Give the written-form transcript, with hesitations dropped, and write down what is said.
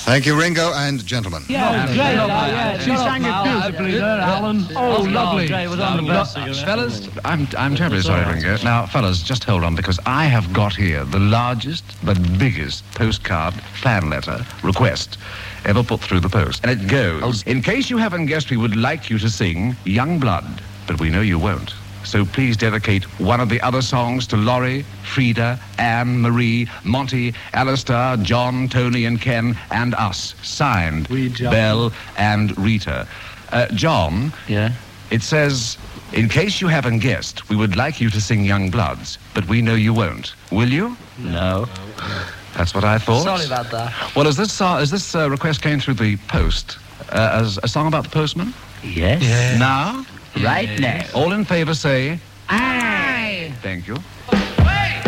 Thank you, Ringo, and gentlemen. Yeah, great. She sang it beautifully there, Alan. Oh, lovely. Fellas, I'm terribly sorry, Ringo. Now, fellas, just hold on, because I have got here the largest but biggest postcard fan letter request ever put through the post. And it goes, in case you haven't guessed, we would like you to sing Young Blood, but we know you won't. So please dedicate one of the other songs to Laurie, Frida, Anne, Marie, Monty, Alistair, John, Tony, and Ken, and us. Signed, Belle and Rita. John, Yeah? it says, in case you haven't guessed, we would like you to sing Young Bloods, but we know you won't. Will you? No. That's what I thought. Sorry about that. Well, as this request came through the post, as a song about the postman? Yes? Now? Right now. All in favor say... Aye. Thank you.